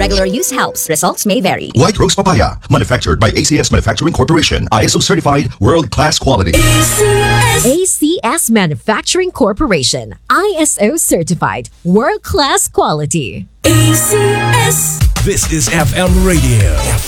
Regular use helps. Results may vary. White Rose Papaya, manufactured by ACS Manufacturing Corporation. ISO certified, world-class quality. ACS Manufacturing Corporation. ISO certified. World-class quality. ACS. This is FM Radio.